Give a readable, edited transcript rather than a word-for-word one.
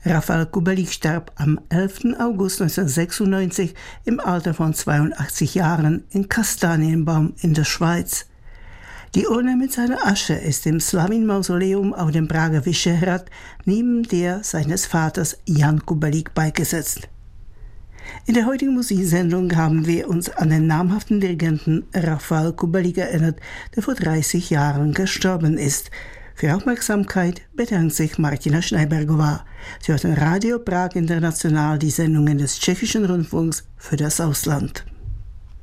Rafał Kubalik starb am 11. August 1996 im Alter von 82 Jahren in Kastanienbaum in der Schweiz. Die Urne mit seiner Asche ist im Slavin-Mausoleum auf dem Prager Vyšehrad neben der seines Vaters Jan Kubalik beigesetzt. In der heutigen Musiksendung haben wir uns an den namhaften Dirigenten Rafał Kubalik erinnert, der vor 30 Jahren gestorben ist. Für Aufmerksamkeit bedankt sich Martina Schneibergová. Sie hört in Radio Prag International die Sendungen des Tschechischen Rundfunks für das Ausland.